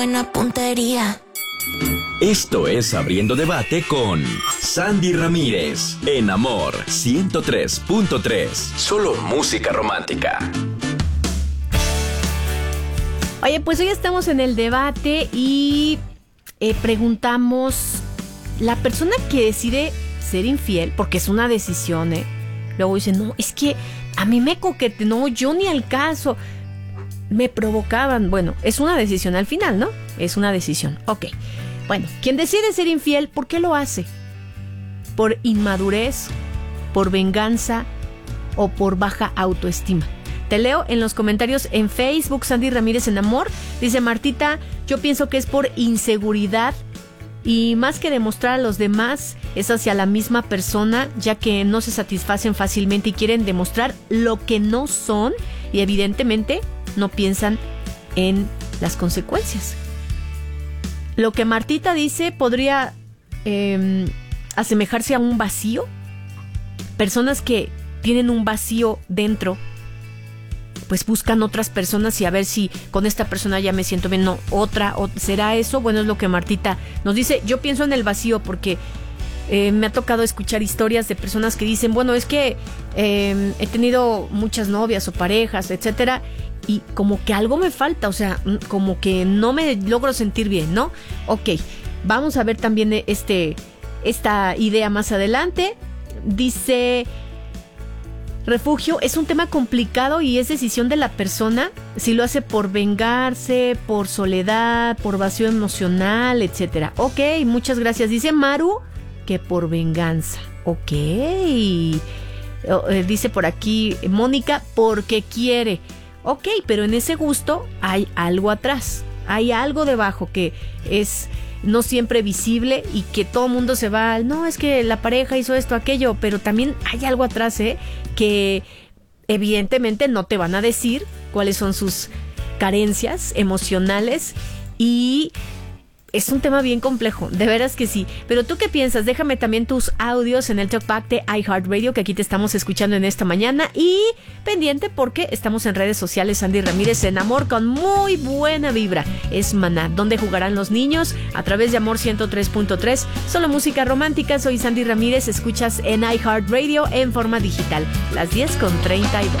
buena puntería. Esto es Abriendo Debate con Sandy Ramírez en Amor 103.3. Solo música romántica. Oye, pues hoy estamos en el debate y preguntamos, la persona que decide ser infiel, porque es una decisión, luego dice, no, es que a mí me no, yo ni al caso, me provocaban. Bueno, es una decisión al final, ¿no? Es una decisión, ok. Bueno, quien decide ser infiel, ¿por qué lo hace? ¿Por inmadurez, por venganza o por baja autoestima? Te leo en los comentarios en Facebook, Sandy Ramírez en Amor. Dice Martita, yo pienso que es por inseguridad y más que demostrar a los demás, es hacia la misma persona, ya que no se satisfacen fácilmente y quieren demostrar lo que no son y evidentemente no piensan en las consecuencias. Lo que Martita dice podría asemejarse a un vacío. Personas que tienen un vacío dentro, pues buscan otras personas y a ver si con esta persona ya me siento bien. No, otra, ¿será eso? Bueno, es lo que Martita nos dice. Yo pienso en el vacío porque me ha tocado escuchar historias de personas que dicen, bueno, es que he tenido muchas novias o parejas, etcétera, y como que algo me falta, o sea, como que no me logro sentir bien, ¿no? Ok, vamos a ver también esta idea más adelante. Dice Refugio, es un tema complicado y es decisión de la persona si lo hace por vengarse, por soledad, por vacío emocional, etcétera. Ok, muchas gracias. Dice Maru que por venganza. Ok. Dice por aquí Mónica, porque quiere. Ok, pero en ese gusto hay algo atrás, hay algo debajo que es no siempre visible y que todo mundo se va, no, es que la pareja hizo esto, aquello, pero también hay algo atrás, que evidentemente no te van a decir cuáles son sus carencias emocionales y es un tema bien complejo, de veras que sí. Pero ¿tú qué piensas? Déjame también tus audios en el Talkback de iHeartRadio, que aquí te estamos escuchando en esta mañana. Y pendiente porque estamos en redes sociales. Sandy Ramírez en Amor con muy buena vibra. Es Maná, donde jugarán los niños a través de Amor 103.3. Solo música romántica. Soy Sandy Ramírez. Escuchas en iHeartRadio en forma digital. Las 10:32.